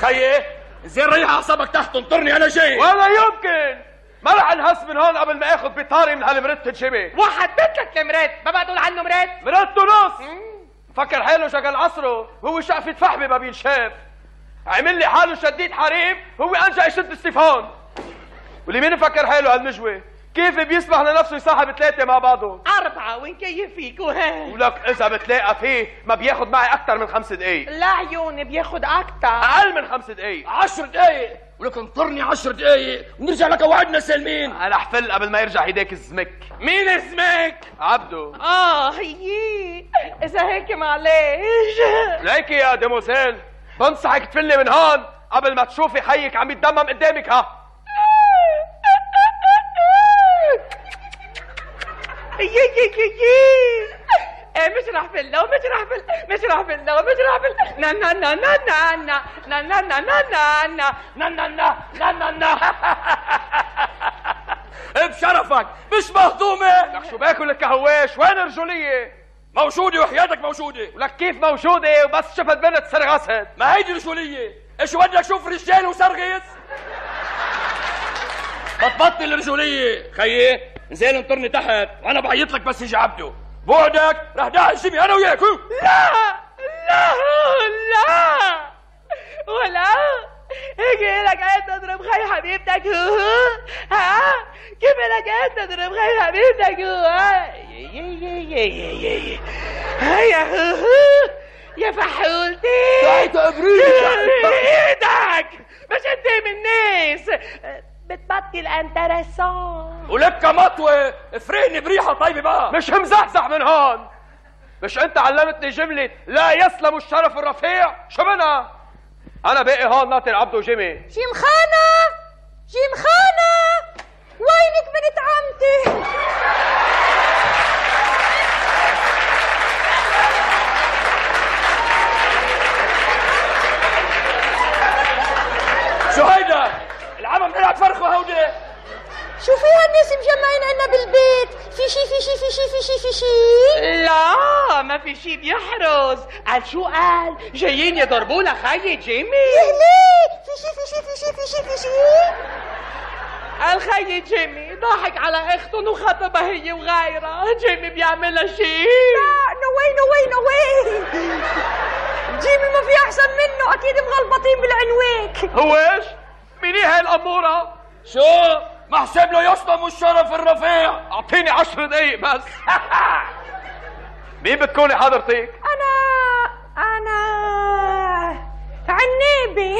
خيي زين ريح اعصابك تحت انطرني انا جاي. ولا يمكن، ما رح انهس من هون قبل ما اخذ بطاري من هالمرت تنشبه. وحددت لك المرت، ما بقى تقول عنه مرت. مرته نص. فكر حاله شغل عصره، هو شقفة فحمة ما بينشاف. عمل لي حاله شديد حريم، هو انجا يشد السيفون. واللي مين فكر حاله هالنجوى؟ كيف بيسمح لنفسه يصاحب ثلاثة مع بعضهم؟ 4 ونكيف فيك وهي. ولك إذا بتلاقى فيه ما بياخد معي أكثر من 5 دقايق. لا عيوني بياخد أكثر. أقل من 5 دقايق. 10 دقايق، ولك انطرني 10 دقايق ونرجع لك وعدنا سالمين. أنا حفل قبل ما يرجع هيداك الزمك. مين اسمك؟ عبدو. هيي إذا هيك معلش. ليكي يا ديموزيل، بنصحك تفلي من هون قبل ما تشوفي خيك عم يتدمم قدامك. ها مش رح فله مش رح فل مش رح فله مش رح فل نا نا نا نا نا نا نا نا نا نا نا نا نا نا بشرفك مش مهضومة. لك شو باكل الكهواش؟ وين الرجولية؟ موجودة وحياتك موجودة. ولك كيف موجودة وبس شفت بنت سرغست؟ ما هيدي رجولية. ايش بدك شوف رجال وسرغيس؟ بطبطل الرجولية. خيي نزل انطرني تحت وانا بعيط لك بس يجي عبده. بعدك رح داعي جيمي انا وياك. لا لا لا ولا هيجي لك قاعد تضرب خي حبيبتك. ها كيف لك قاعد تضرب خي حبيبتك؟ يا فحولتي تعيت ابريدك ايدك مش انت من الناس بتبطل انترسون. ولك مطوة افرقني بريحة طيبة بقى. مش مزحزح من هون. مش انت علمتني جملة لا يسلم الشرف الرفيع؟ شو منها؟ انا باقي هون ناطر عبدو وجيمي. جيمخانة جيمخانة وينك بنت عمتي؟ شو هيدا؟ العمى بنلعب فرخة هودي. شو فيها الناس مجمعين عنا بالبيت؟ في شي لا ما في شي بيحرز. قال شو قال؟ جايين يضربونا خيي جيمي. يهلي في شي قال خيي جيمي ضاحك على اختن وخطبها هي وغيرها. جيمي بيعملها شي. لا نو واي جيمي ما في احسن منه، اكيد مغلبطين بالعنواك. هوش؟ مين هي الأمورة؟ شو؟ محسب له يسلم الشرف الرفيع. اعطيني 10 دقايق بس. مين بتكوني حضرتك؟ انا عنابة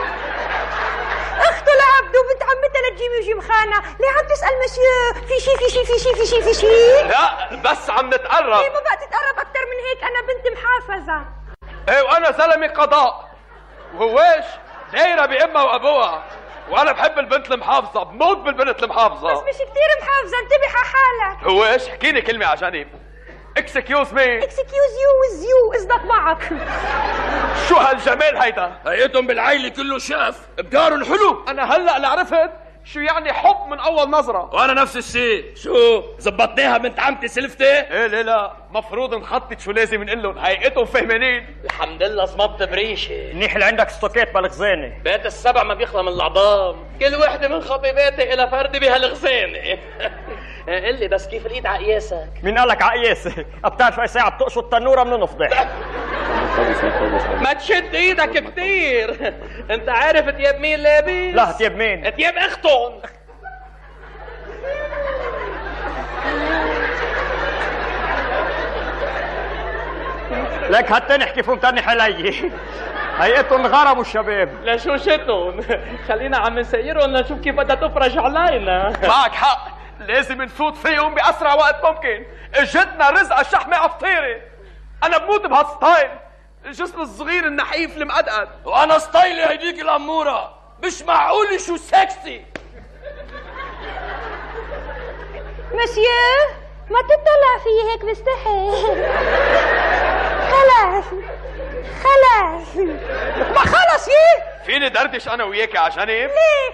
اخته لعبدو بنت عمتها لجيمي وجيمخانة. ليه عم تسأل مسيو؟ في شي؟ لا بس عم نتقرب. ليه ما بقى تتقرب اكتر من هيك؟ انا بنت محافظة. ايه وانا زلمة قضاء. وهواش دايرة بأمها وأبوها، وأنا بحب البنت المحافظة، بموت بالبنت المحافظة. بس مش كتير محافظة، انتبه على حالك. هواش احكيلي كلمة على جنب. اكسكيوز مي. اكسكيوز يو ويز يو قصدك معك. شو هالجمال هيدا؟ هيئتهم بالعيلة كله شاف ابدارهم حلو. أنا هلأ اللي عرفت شو يعني حب من أول نظرة. وانا نفس الشيء. شو زبطناها بنت عمتي سلفتي؟ ايه لا مفروض نخطط شو لازم نقلن. هيئتهم فهمانين. الحمد لله صمت بريشة. منيح اللي عندك ستوكيت بالخزانة. بيت السبع ما بيخلى من العظام. كل وحدة من خطيباتي إلى فرد بهالخزانة. قل لي بس كيف الايد على قياسك؟ مين قالك على قياسي؟ بتعرف اي ساعة بتقشط تنورة من نفضح. ما تشد ايدك كتير. انت عارف تياب مين لابس؟ لا تياب مين؟ تياب اختهم. لك هالتاني احكي فيهم تاني حلي. هيئتهم غرموا الشباب. لشوشتهم. خلينا عم نسيرهم لنشوف كيف بدها تفرج علينا. معك حق، لازم نفوت فيهم بأسرع وقت ممكن. اجتنا رزقة شحمة عفطيرة. أنا بموت بهالستايل، الجسم الصغير النحيف المقدقد. وانا ستايلي هيديك الأمورة. مش معقول شو سكسي. مسيو ما تطلع فيه هيك بستحي. خلاص ما خلص ايه؟ فيني دردش أنا وياك على جنب؟ ليه؟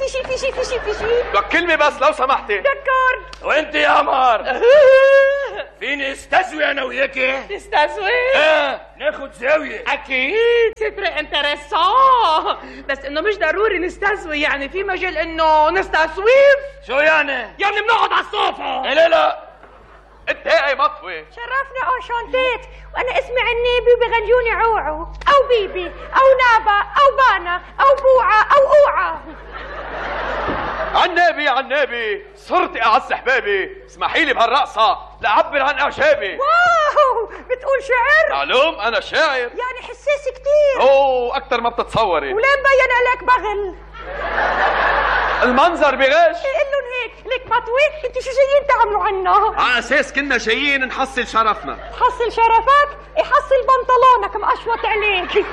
في شي لك كلمة بس لو سمحتي. دكار. وانت يا قمر فيني استزوي انا وياكي؟ تستسوي؟ ناخد زاوية. اكيد ستري انتريسون، بس انه مش ضروري نستسوي، يعني في مجال انه نستسويف. شو يعني؟ يعني بنقعد على الصوفة. لا انتهي مطوي. شرفني انشانتيت، وانا اسمي عنيبي وبغنجوني عوعو او بيبي او نابا او بانا او بوعه او اوعه. عنابي صرت اعز احبابي، اسمحي لي بهالرقصه لاعبر عن اعجابي. واو، بتقول شعر؟ معلوم انا شاعر. يعني حساسي كتير. اوه اكتر ما بتتصوري. ولين بين عليك بغل؟ المنظر بغش. قل لهم هيك، ليك مطوي، انتوا شو جايين تعملوا عنا؟ على اساس كنا جايين نحصل شرفنا. حصل شرفك؟ يحصل بنطلونك مقشوط عليك.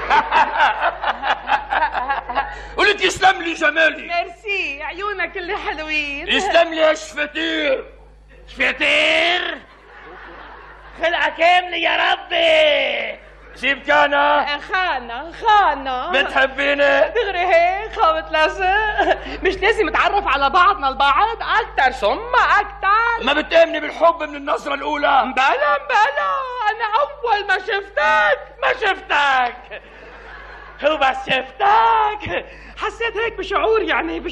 قلت يسلم لي جمالي. ميرسي، عيونك اللي حلوين. يسلم لي يا شفتير. شفيتير خلقة كاملة يا ربي. جيب كانا. خانة بتحبيني؟ دغري هيك خابط لازق، مش لازم نتعرف على بعضنا البعض أكتر ثم أكتر. ما بتأمني بالحب من النظرة الأولى؟ بلا أنا أول ما شفتك وبس شفتك حسيت هيك بشعور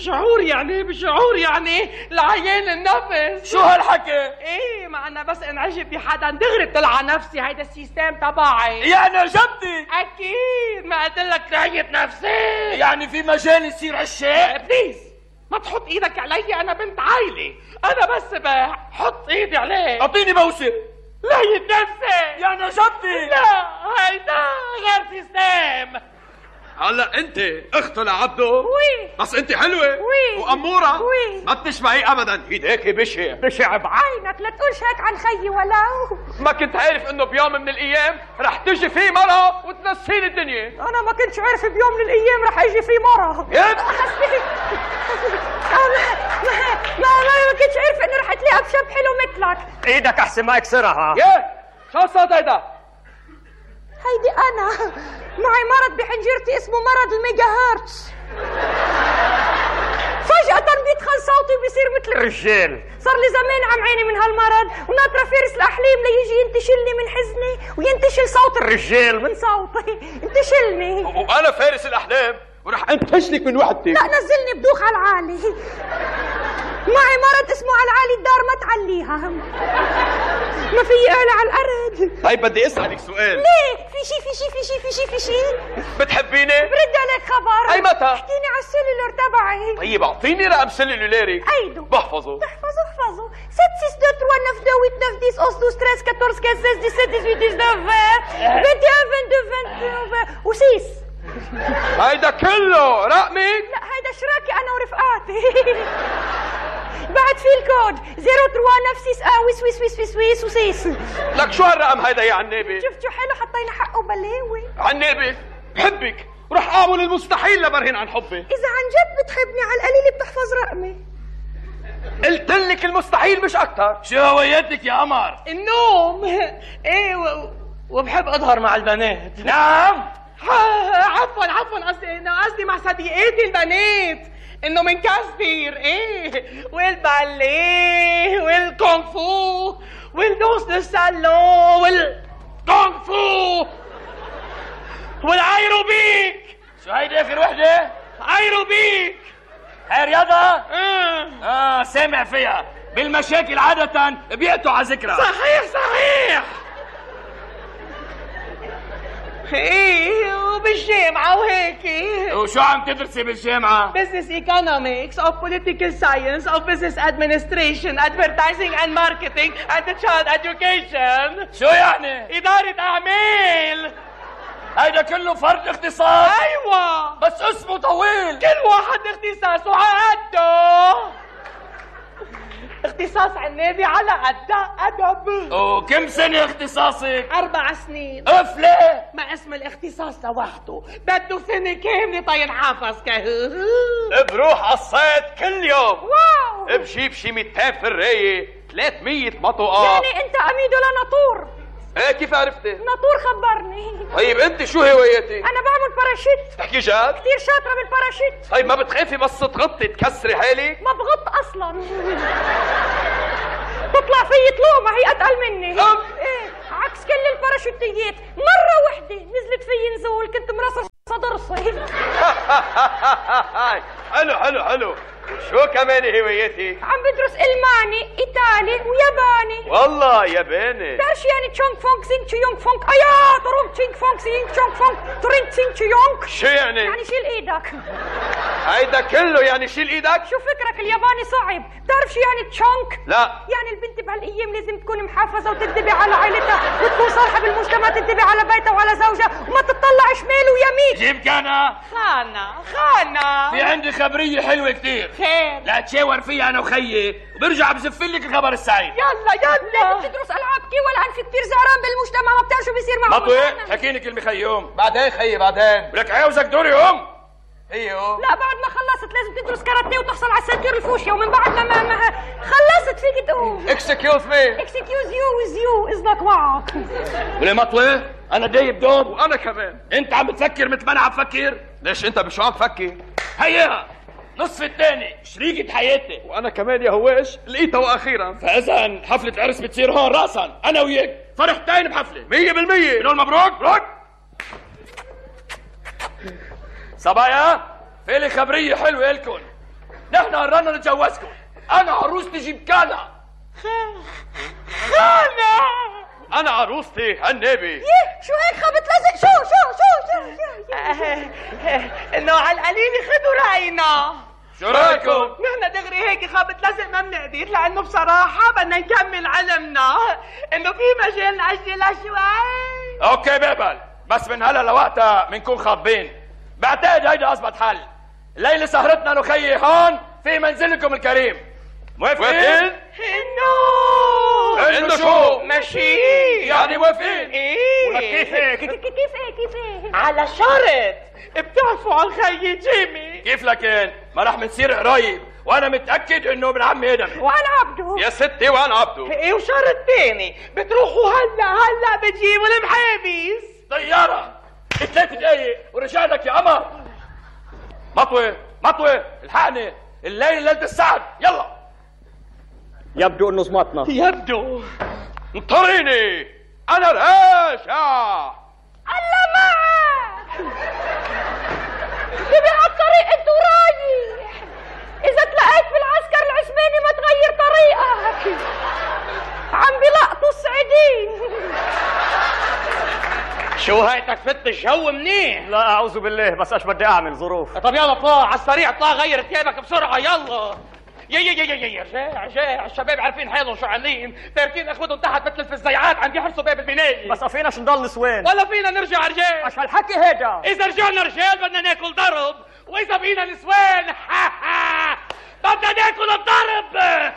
يعني العيان النفس. شو هالحكي؟ ايه ما انا بس انعجب بحدا دغري طلع نفسي، هيدا السيستم تبعي. يعني عجبتك؟ اكيد، ما قلت لك رعية نفسي. يعني في مجال يصير عشاق؟ بليز ما تحط ايدك علي، انا بنت عايلة، انا بس بحط ايدي عليك. اعطيني بوسه. رعية نفسي. يعني عجبتك؟ لا هيدا غير سيستم. هلا انت اخته لعبده. وي بس انت حلوه وي واموره وي ما بتشبهي ابدا. ايديك بشع بعينك، لا تقولش هيك عن خيي ولو. ما كنت عارف انه بيوم من الايام رح تجي فيه مرة وتنسيني الدنيا. انا ما كنتش عارف بيوم من الايام رح يجي في مرة. ما كنتش عارف انه رح تلاقي بشاب حلو مثلك. ايدك احسن ما يكسرها. شو صوت هيدا؟ هيدي انا معي مرض بحنجرتي اسمه مرض الميجا هرتز. فجأة بيدخل صوتي وبيصير مثل الرجال. صار لي زمان عم عيني من هالمرض، وناطرة فارس الأحلام ليجي ينتشلني من حزني وينتشل صوت الرجال من صوتي، انتشلني. وأنا فارس الأحلام ورح انتشلك من وحدتي. لا نزلني بدوخ على العالي. معي مرض اسمه على العالي الدار ما تعليها، ما في اعلى على الارض. طيب بدي اسالك سؤال. ليه؟ في شي بتحبيني؟ برد عليك خبر. اي متى؟ احكيني على السيلولر تبعي. طيب اعطيني رقم سيلولاري. ايدو بحفظه. احفظه 7 6 2 3 9 2 8 9 10 11 12 13 14 15 16 17 18 19 وسيس. هيدا كله رقمي؟ لا هيدا شراكي انا ورفقاتي. بعد في الكود 03 نفسي ويس وسيس. لك شو هالرقم هيدا يا عنابي؟ شفت شو حلو حطينا حقه بلاوي. عنابي بحبك ورح اعمل المستحيل لبرهن عن حبي. اذا عن جد بتحبني على القليل بتحفظ رقمي. قلت لك المستحيل مش اكتر. شو هوايتك يا قمر؟ النوم. ايه وبحب اظهر مع البنات. نعم. عفوا قصدي مع صديقاتي البنات، انه من كاسبير ايه، والباليه والكونغ فو والدوس للسالون والكونغ فو والايروبيك. شو هيدي اخر وحده؟ ايروبيك. هاي رياضه؟ سامع فيها. بالمشاكل عاده بيقطعوا على ذكرى. صحيح. ايه وبالجامعة وهيك. وشو عم تدرسي بالجامعة؟ Business Economics of Political Science of Business Administration Advertising and Marketing and Child Education. شو يعني؟ إدارة أعمال. هيدا كله فرد اختصاص؟ أيوة بس اسمه طويل. كل واحد اختصاصه على قده. اختصاص عنابي على قد أدب. وكم سنة اختصاصك؟ 4 سنين. ليه؟ ما اسم الاختصاص لوحده بده سنة كاملة تينحفظ بروح على الصيد كل يوم. واو. بجيب شي 200 فراية 300 مطوقة. يعني انت اميدو لناطور. ايه كيف عرفتي؟ ناطور خبرني. طيب انت شو هوايتك؟ انا بعمل باراشوت. تحكي جد؟ كثير شاطرة بالباراشوت. طيب ما بتخافي بس تغطي تكسري حالك؟ ما بغط اصلا. تطلع في طلوع ما هي اتقل مني. ايه عكس كل الباراشوتيات، مرة وحدة نزلت في نزول كنت مرصصة ضرسي. حلو حلو حلو. شو كمان هوايتك؟ عم بدرس الماني، ايطالي وياباني. والله ياباني. بتعرف يعني تشونغ فونغ سينغ تشيونغ فونغ؟ ايا تروم تشينغ فونغ سينغ تشونغ فونغ ترينغ سينغ تشيونغ. شو يعني؟ يعني شيل ايدك. هيدا كله يعني شيل ايدك؟ شو فكرك الياباني صعب؟ بتعرف شو يعني تشونغ؟ لا. يعني البنت بهالايام لازم تكون محافظه وتنتبه على عائلتها وتكون صالحه بالمجتمع، تنتبه على بيتها وعلى زوجها وما تطلع شمال ويمين. جيب كان خانة في عندي خبريه حلوه كتير. خير. لا تشاور فيها انا وخيي وبرجع بزف لك الخبر السعيد. يلا لازم تدرس العاب كي ولا انت كثير زهران بالمجتمع ما بتعرف شو بيصير معهم. مطوي حكيني كلمه خيوم. بعدين خيي بعدين. ولك عاوزك دوري ام. ايوه. لا بعد ما خلصت لازم تدرس كاراتيه وتحصل على السنتير الفوشيا، ومن بعد ما خلصت فيك تقوم. اكسكيوز مي. اكسكيوز يو ويز يو اذنك معك. وليه مطوي انا دايب دوب. وانا كمان. انت عم بتفكر مثل ما انا عم بفكر. ليش انت بشو عم تفكر؟ هيا نصف الثاني شريكة حياتي. وانا كمان يا هواش لقيتها واخيرا. فاذا حفلة العرس بتصير هون راسا انا وياك فرحتين بحفلة 100%. بنقول مبروك. مبروك صبايا، في لي خبرية حلوة لكم. نحن قررنا نتجوزكم، انا عروستي جيبكانا. خانة. انا عروستي هالنبي. يه شو هيك خبط لزق؟ شو انه على القليل خدوا راينا. شو رايكم؟ نحن دغري هيك خابط لزق ما بنقدر، لانه بصراحة بدنا نكمل علمنا، انه في مجال نأجلها شوي. اوكي بقبل، بس من هلا لوقتها بنكون خاطبين. بعتقد هيدا اضبط حل. الليلة سهرتنا انا وخيي هون في منزلكم الكريم. موافقين؟ انه شو؟ ماشي يعني موافقين؟ ايه. كيف على شرط بتعرفوا عن خيي جيمي. كيف لكن؟ ما رح نصير قرايب وانا متاكد انه ابن عمي ادمي. وانا عبده. يا ستي وانا عبده. ايه وشرط تاني بتروحوا هلا بتجيبوا المحابس. طياره ب3 دقايق ورجع لك يا قمر. مطوي الحقني، الليله ليله السعد. يلا. يبدو انه زمطنا. يبدو. انطريني انا راجع. الله معك. تبي عالطريق انت ورايح. اذا تلاقيت في العسكر العثماني ما تغير طريقك. عم بلقطوا الصعيدين. شو هاي تكفت الجو منيح. لا اعوذ بالله، بس ايش بدي اعمل ظروف. طب يلا اطلع على السريع، اطلع غير ثيابك بسرعة يلا. يا رجع الشباب عارفين حالهم شو عاملين، تاركين اخوتهم تحت مثل الفزيعات عم يحرسوا باب البناية. بس فيناش نضل نسوان. ولا فينا نرجع رجال. ايش هالحكي هيدا؟ اذا رجعنا رجال بدنا ناكل ضرب، واذا بقينا نسوان بدنا ناكل الضرب.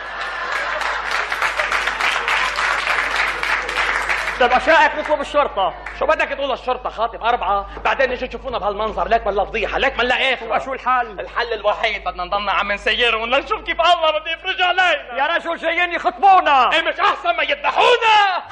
طب اشائك نطلب الشرطة. شو بدك تقول للشرطة خاطب 4 بعدين نجي تشوفونا بهالمنظر؟ ليك ملا فضيحة، ليك ملا اخر. وشو الحل؟ الحل الوحيد بدنا نضلنا عم نسيرهم لنشوف كيف الله بده يفرج علينا. يا رجل جايين يخطبونا. ايه مش احسن ما يذبحونا؟